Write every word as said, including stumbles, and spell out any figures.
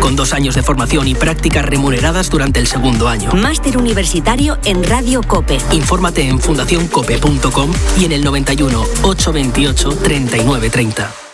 con dos años de formación y prácticas remuneradas durante el segundo año. Máster universitario en Radio COPE. Infórmate en fundación cope punto com y en el noventa y uno, ochocientos veintiocho, treinta y nueve treinta.